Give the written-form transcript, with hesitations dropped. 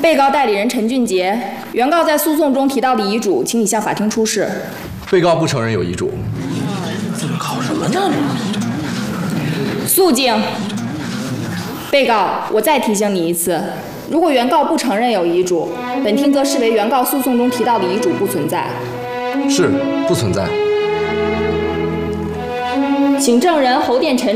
被告代理人陈俊杰，原告在诉讼中提到的遗嘱，请你向法庭出示。 被告不承认有遗嘱。 搞什么呢？ 肃静。被告，我再提醒你一次，如果原告不承认有遗嘱，本庭则视为原告诉讼中提到的遗嘱不存在。 是，不存在。 请证人侯殿臣